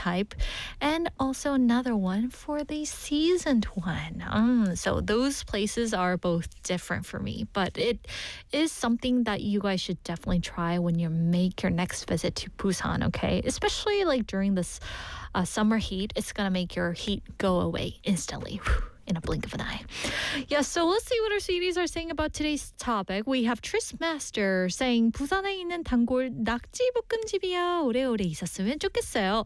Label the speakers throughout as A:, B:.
A: type, and also another one for the seasoned one. So those places are both different for me, but it is something that you guys should definitely try when you make your next visit to Busan, okay? Especially like during this summer heat, it's gonna make your heat go away instantly. In a blink of an eye. Yeah, so let's see what our CDs are saying about today's topic. We have Tris Master saying 부산에 있는 단골 낙지볶음집이요. 오래오래 있었으면 좋겠어요.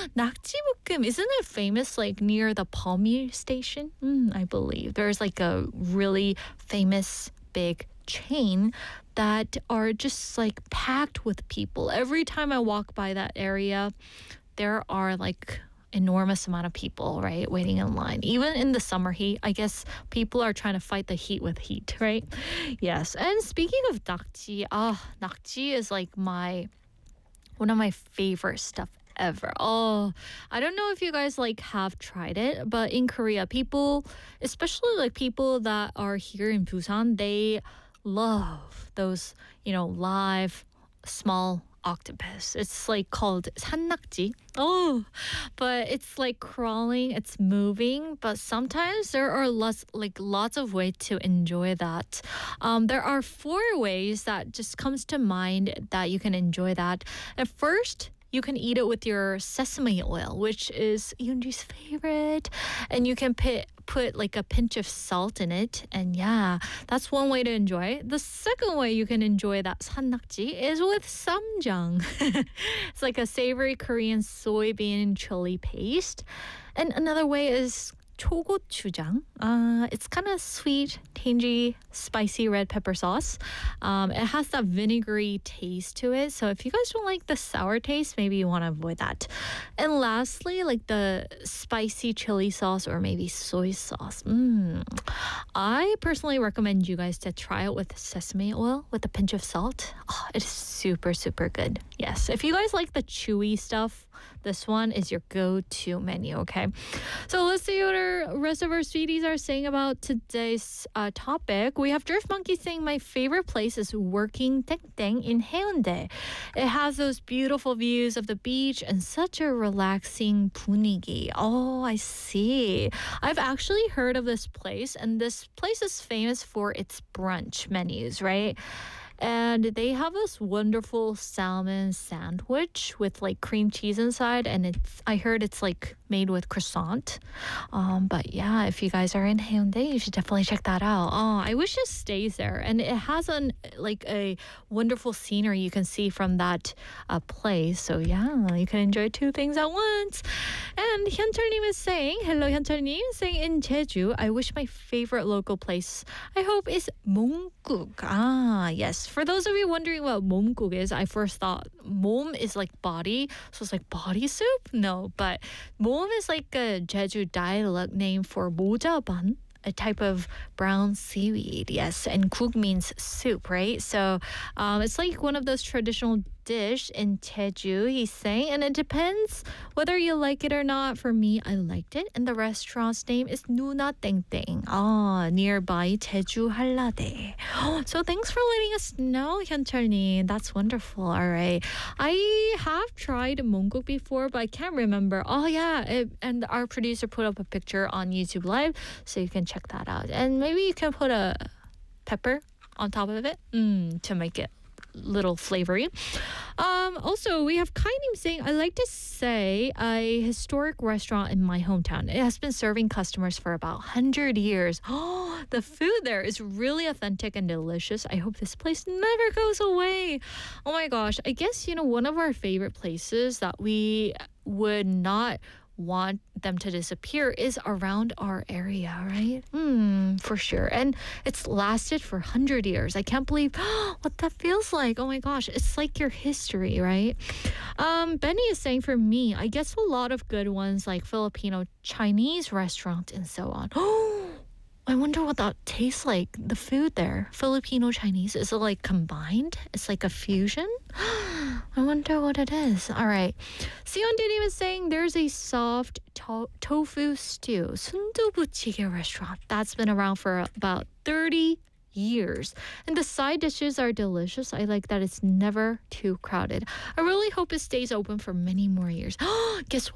A: 낙지볶음, isn't it famous like near the Palmyra station? I believe there's like a really famous big chain that are just like packed with people. Every time I walk by that area, there are like enormous amount of people, right, waiting in line. Even in the summer heat, I guess people are trying to fight the heat with heat, right? Yes. And speaking of nakji, nakji is like one of my favorite stuff ever. Oh, I don't know if you guys like have tried it, but in Korea, people, especially like people that are here in Busan, they love those, live small octopus. It's like called 산낙지. Oh, but it's like crawling, it's moving, but sometimes there are lots of ways to enjoy that. There are 4 ways that just comes to mind that you can enjoy that. At first, you can eat it with your sesame oil, which is Yoonji's favorite. And you can put like a pinch of salt in it. And yeah, that's one way to enjoy. The second way you can enjoy that 산낙지 is with samjang. It's like a savory Korean soybean chili paste. And another way is 초고추장. It's kind of sweet, tangy, spicy red pepper sauce. It has that vinegary taste to it. So if you guys don't like the sour taste, maybe you want to avoid that. And lastly, like the spicy chili sauce or maybe soy sauce. I personally recommend you guys to try it with sesame oil with a pinch of salt. Oh, it is super, super good. Yes, if you guys like the chewy stuff, this one is your go-to menu, okay? So let's see what our rest of our sweeties are saying about today's topic. We have Drift Monkey saying, my favorite place is working Tengteng in Haeundae. It has those beautiful views of the beach and such a relaxing 분위기. Oh, I see. I've actually heard of this place, and this place is famous for its brunch menus, right? And they have this wonderful salmon sandwich with like cream cheese inside, and I heard it's like made with croissant. But yeah, if you guys are in Haeundae, you should definitely check that out. Oh, I wish it stays there, and it has a wonderful scenery you can see from that place. So yeah, you can enjoy 2 things at once. And Hyunchul님 is saying, hello Hyunchul님, saying in Jeju, I wish my favorite local place, I hope, is Momguk. Yes. For those of you wondering what momguk is, I first thought mom is like body, so it's like body soup? No, but mom is like a Jeju dialect name for mojaban, a type of brown seaweed. Yes, and guk means soup, right? So it's like one of those traditional dish in Jeju, he's saying, and it depends whether you like it or not. For me, I liked it, and the restaurant's name is Nuna Tengteng, nearby Jeju Hallade. So thanks for letting us know, Hyunchul님. That's wonderful. All right, I have tried mongguk before, but I can't remember. Oh yeah, and our producer put up a picture on YouTube Live, so you can check that out. And maybe you can put a pepper on top of it to make it little flavory. Also, we have Kainim saying, I like to say a historic restaurant in my hometown. It has been serving customers for about 100 years. Oh, the food there is really authentic and delicious. I hope this place never goes away. Oh my gosh, I guess, one of our favorite places that we would not want them to disappear is around our area, right? For sure. And it's lasted for 100 years. I can't believe what that feels like. Oh my gosh, it's like your history, right? Benny is saying, for me, I guess a lot of good ones like Filipino Chinese restaurant and so on. I wonder what that tastes like, the food there. Filipino Chinese, is it like combined? It's like a fusion? I wonder what it is. All right. Sion Dinim is saying there's a soft tofu stew, 순두부찌개 restaurant that's been around for about 30 years. And the side dishes are delicious. I like that it's never too crowded. I really hope it stays open for many more years. Guess what?